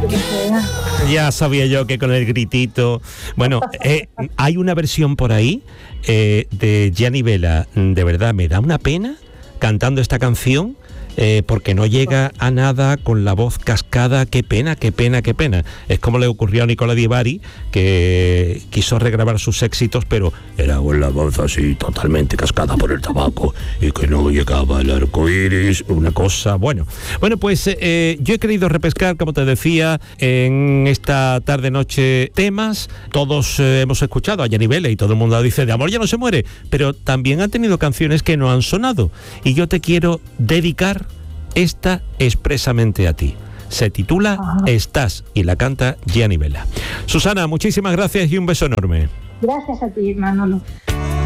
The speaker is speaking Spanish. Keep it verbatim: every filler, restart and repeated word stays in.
Ya sabía yo que con el gritito. Bueno, eh, hay una versión por ahí eh, de Gianni Vela. De verdad, me da una pena cantando esta canción. Eh, porque no llega a nada con la voz cascada. Qué pena, qué pena, qué pena. Es como le ocurrió a Nicola Di Bari, que quiso regrabar sus éxitos, pero era con la voz así totalmente cascada por el tabaco y que no llegaba al arco iris, una cosa. Bueno, bueno pues eh, yo he querido repescar, como te decía, en esta tarde-noche temas. Todos eh, hemos escuchado a Gianni Vela y todo el mundo dice de amor ya no se muere, pero también han tenido canciones que no han sonado. Y yo te quiero dedicar esta expresamente a ti. Se titula Ajá. Estás y la canta Gianni Vela. Susana, muchísimas gracias y un beso enorme. Gracias a ti, Manolo.